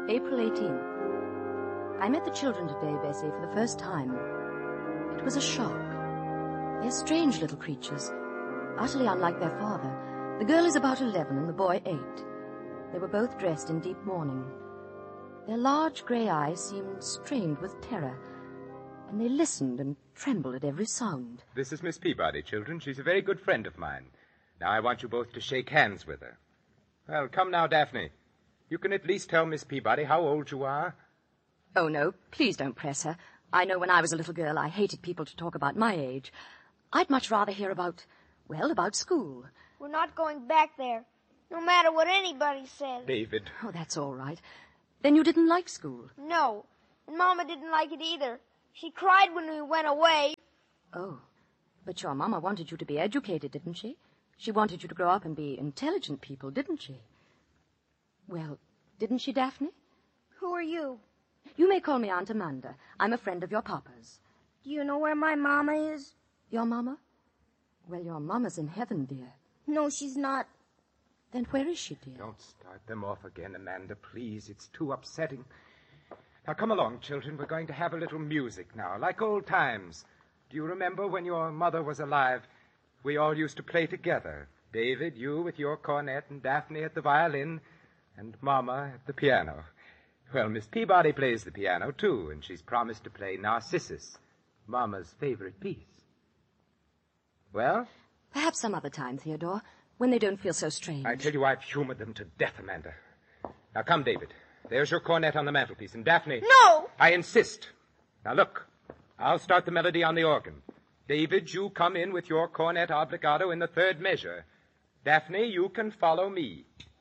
April 18th. I met the children today, Bessie, for the first time. It was a shock. They're strange little creatures, utterly unlike their father. The girl is about 11 and the boy 8. They were both dressed in deep mourning. Their large grey eyes seemed strained with terror, and they listened and trembled at every sound. This is Miss Peabody, children. She's a very good friend of mine. Now I want you both to shake hands with her. Well, come now, Daphne. You can at least tell Miss Peabody how old you are. Oh, no, please don't press her. I know when I was a little girl I hated people to talk about my age. I'd much rather hear about school. We're not going back there, no matter what anybody says. David. Oh, that's all right. Then you didn't like school? No, and Mama didn't like it either. She cried when we went away. Oh, but your Mama wanted you to be educated, didn't she? She wanted you to grow up and be intelligent people, didn't she? Well, didn't she, Daphne? Who are you? You may call me Aunt Amanda. I'm a friend of your papa's. Do you know where my Mama is? Your Mama? Well, your Mama's in heaven, dear. No, she's not. Then where is she, dear? Don't start them off again, Amanda, please. It's too upsetting. Now, come along, children. We're going to have a little music now, like old times. Do you remember when your mother was alive? We all used to play together. David, you with your cornet, and Daphne at the violin, and Mama at the piano. Well, Miss Peabody plays the piano, too, and she's promised to play Narcissus, Mama's favorite piece. Well? Perhaps some other time, Theodore, when they don't feel so strange. I tell you, I've humored them to death, Amanda. Now, come, David. There's your cornet on the mantelpiece, and Daphne... No! I insist. Now, look. I'll start the melody on the organ. David, you come in with your cornet obligato in the third measure. Daphne, you can follow me.